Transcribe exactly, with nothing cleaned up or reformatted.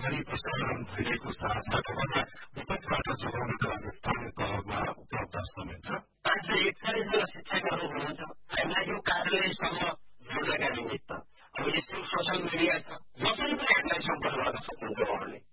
जानकारी प्रसारण भइरहेको साथसाथै विपदबाट जोगाउनका लागि स्थानीय तहमा उपलब्ध समेत पाँच सय एकचालिसजना शिक्षकहरू हुनुहुन्छ हामीलाई यो कार्यालयसँग जोड्नका निमित्त अब यस्तो सोसल मिडिया छ जसरी पनि हामीलाई सम्पर्क गर्न सक्नुहुन्छ उहाँहरूले